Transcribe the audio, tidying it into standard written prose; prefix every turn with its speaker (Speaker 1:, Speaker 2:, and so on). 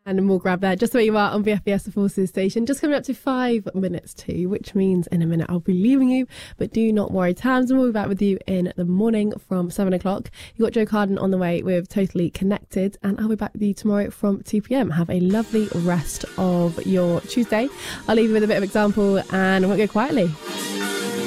Speaker 1: And more grab there, just where you are on BFBS, the Forces station. Just coming up to 5 minutes to, which means in a minute I'll be leaving you. But do not worry, Tams, and we'll be back with you in the morning from 7 o'clock. You've got Joe Carden on the way with Totally Connected, and I'll be back with you tomorrow from 2 p.m. Have a lovely rest of your Tuesday. I'll leave you with a bit of example, and I won't go quietly.